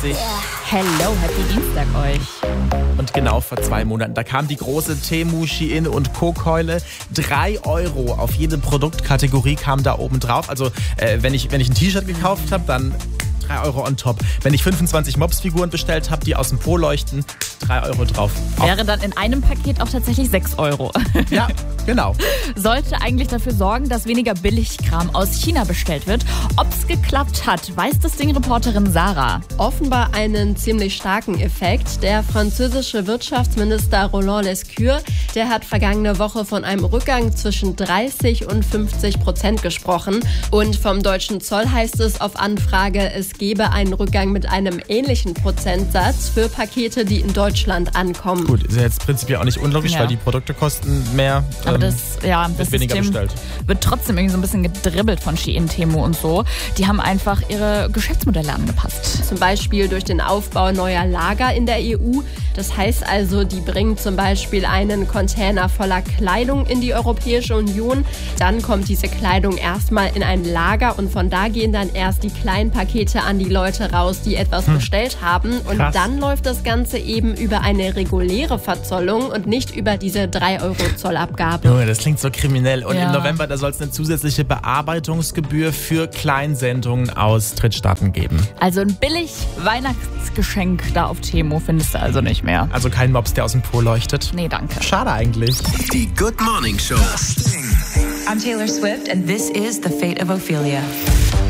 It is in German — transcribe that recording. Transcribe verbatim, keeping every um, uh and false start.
Hello, happy Dienstag euch. Und genau vor zwei Monaten, da kam die große Temu, Shein und Co-Keule. Drei Euro auf jede Produktkategorie kam da oben drauf. Also äh, wenn ich, wenn ich ein T-Shirt gekauft habe, dann drei Euro on top. Wenn ich fünfundzwanzig Mopsfiguren bestellt habe, die aus dem Po leuchten, drei Euro drauf. Wäre dann in einem Paket auch tatsächlich sechs Euro. Ja, genau. Sollte eigentlich dafür sorgen, dass weniger Billigkram aus China bestellt wird. Ob's geklappt hat, weiß das Ding-Reporterin Sarah. Offenbar einen ziemlich starken Effekt. Der französische Wirtschaftsminister Roland Lescure, der hat vergangene Woche von einem Rückgang zwischen dreißig und fünfzig Prozent gesprochen. Und vom deutschen Zoll heißt es auf Anfrage, es gebe einen Rückgang mit einem ähnlichen Prozentsatz für Pakete, die in Deutschland ankommen. Gut, ist ja jetzt prinzipiell auch nicht unlogisch, Ja. weil die Produkte kosten mehr. Aber ähm, das, ja, das weniger System bestellt. wird trotzdem irgendwie so ein bisschen gedribbelt von Shein, Temu und so. Die haben einfach ihre Geschäftsmodelle angepasst. Zum Beispiel durch den Aufbau neuer Lager in der E U. Das heißt also, die bringen zum Beispiel einen Container voller Kleidung in die Europäische Union. Dann kommt diese Kleidung erstmal in ein Lager und von da gehen dann erst die kleinen Pakete an die Leute raus, die etwas hm. bestellt haben. Und Krass. dann läuft das Ganze eben über eine reguläre Verzollung und nicht über diese drei Euro Zollabgabe. Junge, das klingt so kriminell. Und Ja. im November, da soll es eine zusätzliche Bearbeitungsgebühr für Kleinsendungen aus Drittstaaten geben. Also ein billig Weihnachtsgeschenk da auf Temu findest du also nicht mehr. Also kein Mops, der aus dem Po leuchtet. Nee, danke. Schade eigentlich. Die Good Morning Show. I'm Taylor Swift, and this is The Fate of Ophelia.